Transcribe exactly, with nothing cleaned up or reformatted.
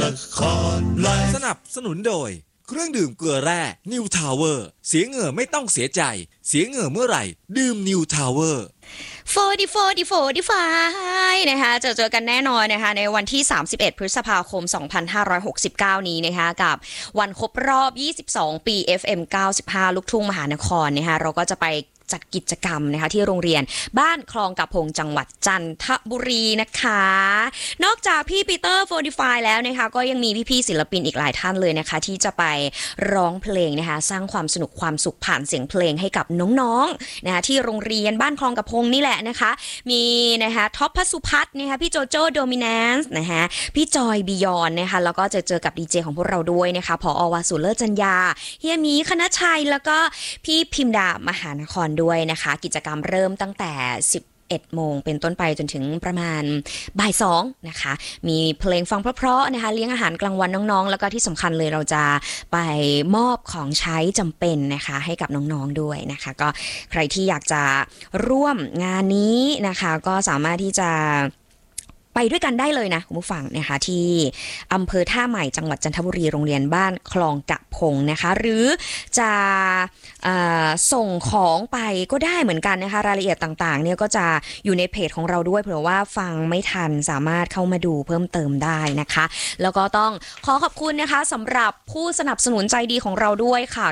ละครไลฟ์สนับสนุนโดยเครื่องดื่มเกลือแร่นิวทาวเวอร์เสียเหงื่อไม่ต้องเสียใจเสียเหงื่อเมื่อไหร่ดื่มนิวทาวเวอร์โฟร์ดีโฟร์ดีโฟร์ดีไฟนะคะเจอเจอกันแน่นอนนะคะในวันที่สามสิบเอ็ดพฤษภาคมสองพันห้าร้อยหกสิบเก้านี้นะคะกับวันครบรอบยี่สิบสองปี เอฟ เอ็ม เก้าสิบห้า ลูกทุ่งมหานครนะคะเราก็จะไปจัดกิจกรรมนะคะที่โรงเรียนบ้านคลองกระพงจังหวัดจันทบุรีนะคะนอกจากพี่ปีเตอร์โฟร์ดีไฟแล้วนะคะก็ยังมีพี่ๆศิลปินอีกหลายท่านเลยนะคะที่จะไปร้องเพลงนะคะสร้างความสนุกความสุขผ่านเสียงเพลงให้กับน้องๆนะคะที่โรงเรียนบ้านคลองกระพงนี่แหละนะคะมีนะคะท็อปพัสุพัฒน์นะคะพี่โจโจ้โดมินนซ์นะคะพี่จอยบิยอนนะคะแล้วก็จะเจอกับดีเจของพวกเราด้วยนะคะผอ.วาสุเลิศจันยาเฮียหมีคณชัยแล้วก็พี่พิมดามหานครด้วยนะคะกิจกรรมเริ่มตั้งแต่สิบเอ็ดโมงเป็นต้นไปจนถึงประมาณบ่ายสองนะคะมีเพลงฟังเพราะๆนะคะเลี้ยงอาหารกลางวันน้องๆแล้วก็ที่สำคัญเลยเราจะไปมอบของใช้จำเป็นนะคะให้กับน้องๆด้วยนะคะก็ใครที่อยากจะร่วมงานนี้นะคะก็สามารถที่จะไปด้วยกันได้เลยนะคุณผู้ฟังนะคะที่อำเภอท่าใหม่จังหวัดจันทบุรีโรงเรียนบ้านคลองกะพงนะคะหรือจะส่งของไปก็ได้เหมือนกันนะคะรายละเอียดต่างๆเนี่ยก็จะอยู่ในเพจของเราด้วยเผื่อว่าฟังไม่ทันสามารถเข้ามาดูเพิ่มเติมได้นะคะแล้วก็ต้องขอขอบคุณนะคะสำหรับผู้สนับสนุนใจดีของเราด้วยค่ะ